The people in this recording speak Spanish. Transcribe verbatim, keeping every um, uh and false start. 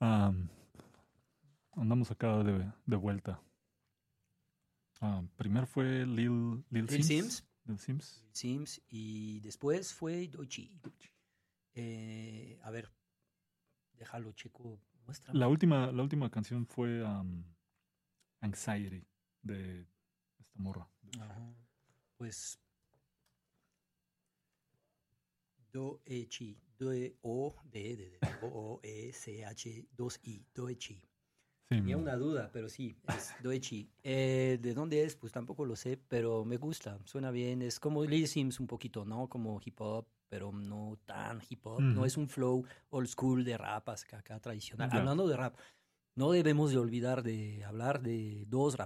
Um, andamos acá de, de vuelta. Um, primero fue Lil, Lil Lil Sims. Sims. Lil Sims. Sims y después fue Doechii. Eh, a ver, déjalo, checo, La muéstrame. última, la última canción fue um, Anxiety de esta morra. Ajá. Pues Doechii, D O D de O O E C H dos I, Doechii. Sí, Tenía man. una duda, pero sí, es Doechii. Eh, ¿de dónde es? Pues tampoco lo sé, pero me gusta, suena bien. Es como Lil Sims un poquito, ¿no? Como hip hop, pero no tan hip hop. No Ujú. es un flow old school de rap acá, acá tradicional. Ya. Hablando de rap, no debemos de olvidar de hablar de dos